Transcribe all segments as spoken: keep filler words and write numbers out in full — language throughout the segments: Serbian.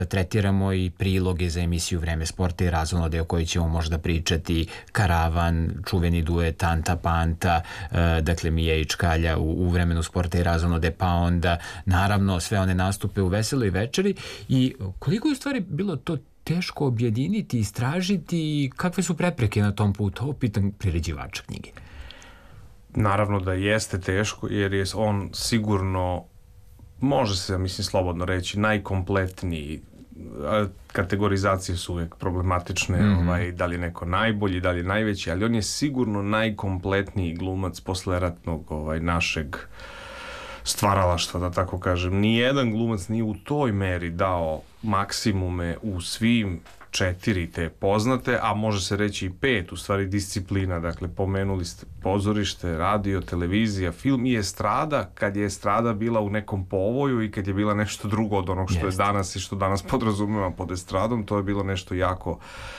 tretiramo i priloge za emisiju Vreme sporta i razonode o kojoj ćemo možda pričati, Karavan, čuveni duet Anta Panta, dakle Mija i Čkalja u, u Vremenu sporta i razonode, pa onda naravno sve one nastupe u Veseloj večeri. I koliko je u stvari bilo to teško objediniti, istražiti i kakve su prepreke na tom putu? Ovo pitam priređivača knjige. Naravno da jeste teško, jer je on sigurno, može se, mislim, slobodno reći, najkompletniji. Kategorizacije su uvijek problematične, mm-hmm. ovaj, da li je neko najbolji, da li je najveći, ali on je sigurno najkompletniji glumac posleratnog ovaj, našeg stvaralaštva, da tako kažem. Nijedan glumac nije u toj meri dao maksimume u svim četiri te poznate, a može se reći i pet, u stvari disciplina, dakle pomenuli ste pozorište, radio, televizija, film i estrada, kad je estrada bila u nekom povoju i kad je bila nešto drugo od onog što Jest. je danas i što danas podrazumeva pod estradom, to je bilo nešto jako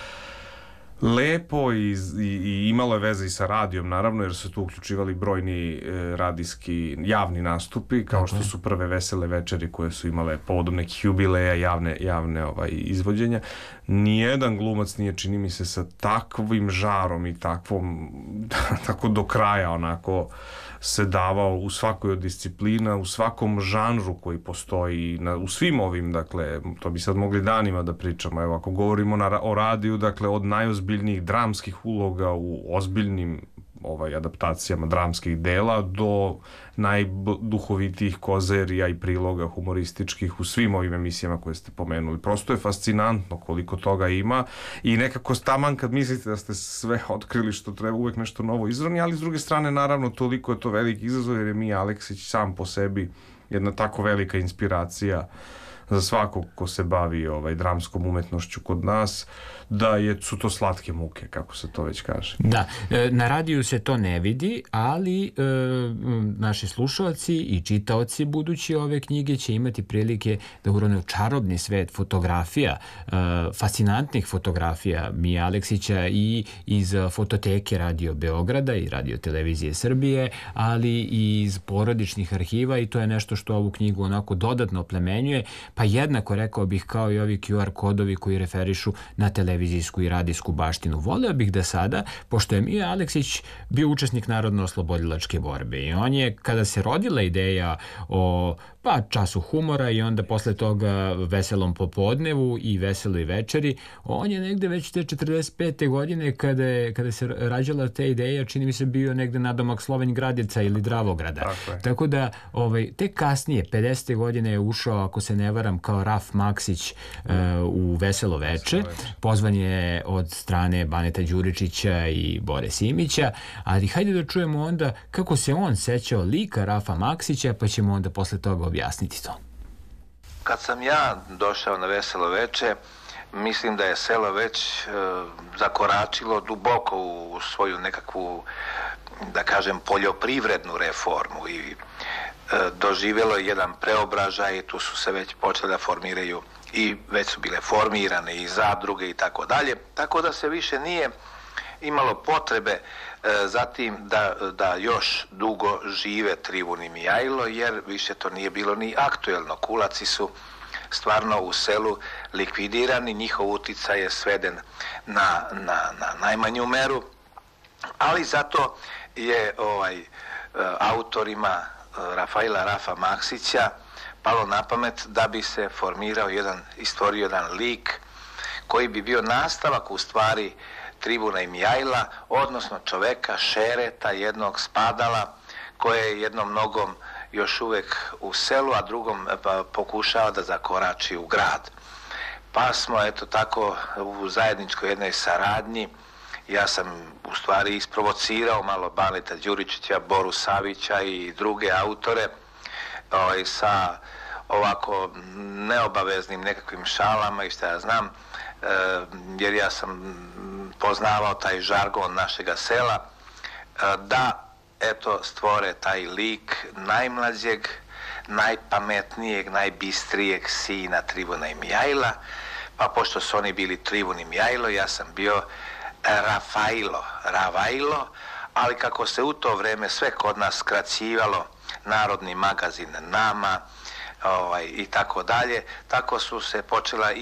lepo i, i, i imalo je veze i sa radijom, naravno, jer su tu uključivali brojni e, radijski javni nastupi, kao što su prve Vesele večeri koje su imale povodom nekih jubileja, javne, javne ovaj, izvođenja. Nijedan glumac nije, čini mi se, sa takvim žarom i takvom, tako do kraja onako se davao u svakoj od disciplina, u svakom žanru koji postoji, na, u svim ovim, dakle, to bi sad mogli danima da pričamo, evo, ako govorimo na, o radiju, dakle, od najozbiljnijih dramskih uloga u ozbiljnim ovaj, adaptacijama dramskih dela do najduhovitijih kozerija i priloga humorističkih u svim ovim emisijama koje ste pomenuli. Prosto je fascinantno koliko toga ima i nekako taman kad mislite da ste sve otkrili što treba, uvek nešto novo izroni, ali s druge strane naravno toliko je to veliki izazov jer je Mija Aleksić sam po sebi jedna tako velika inspiracija za svakog ko se bavi ovaj, dramskom umetnošću kod nas, da je, su to slatke muke, kako se to već kaže. Da, na radiju se to ne vidi, ali e, naši slušalci i čitaoci budući ove knjige će imati prilike da urone u čarobni svet fotografija, e, fascinantnih fotografija Mije Aleksića i iz fototeke Radio Beograda i Radio Televizije Srbije, ali i iz porodičnih arhiva i to je nešto što ovu knjigu onako dodatno oplemenjuje, pa jednako rekao bih kao i ovi Q R kodovi koji referišu na televizijsku i radijsku baštinu. Voleo bih da sada, pošto je Mija Aleksić bio učesnik Narodno-oslobodilačke borbe i on je, kada se rodila ideja o pa času humora i onda posle toga Veselom popodnevu i Veseloj večeri, on je negde već te četrdeset pete godine kada, je, kada se rađala te ideje, čini mi se bio negde nadomak Slovenj Gradica ili Dravograda. Tako, Tako da ovaj, tek kasnije, pedesete godine je ušao, ako se ne varam, kao Raf Maksić uh, u Veselo veče. Pozvan je od strane Baneta Đuričića i Bore Simića, ali hajde da čujemo onda kako se on sećao lika Rafa Maksića, pa ćemo onda posle toga objasniti to. Kad sam ja došao na Veselo veče, mislim da je selo već e, zakoračilo duboko u svoju nekakvu, da kažem, poljoprivrednu reformu i e, doživjelo je jedan preobražaj i tu su se već počeli da formiraju i već su bile formirane i zadruge i tako dalje, tako da se više nije imalo potrebe e, zatim da, da još dugo žive Trivun i Mijajlo, jer više to nije bilo ni aktuelno. Kulaci su stvarno u selu likvidirani, njihov uticaj je sveden na, na, na najmanju meru, ali zato je ovaj, e, autorima Rafaila Rafa Maksića palo na pamet da bi se formirao jedan, istvorio jedan lik koji bi bio nastavak u stvari Tribuna i Mijajla, odnosno čoveka Šereta, jednog Spadala, koje je jednom nogom još uvek u selu, a drugom pa, pokušava da zakorači u grad. Pa smo eto tako u zajedničkoj jednoj saradnji, ja sam u stvari isprovocirao malo Baneta Đuričića, Boru Savića i druge autore ovaj, sa ovako neobaveznim nekakvim šalama i šta ja znam, e, jer ja sam poznavao taj žargon našega sela, e, da eto stvore taj lik najmlađeg, najpametnijeg, najbistrijeg sina Trivuna i Mijajla, pa pošto su oni bili Trivun i Mijajlo, ja sam bio Rafailo, Ravajlo, ali kako se u to vreme sve kod nas skraćivalo, Narodni magazin Nama, ovaj, i tako dalje. Tako su se počela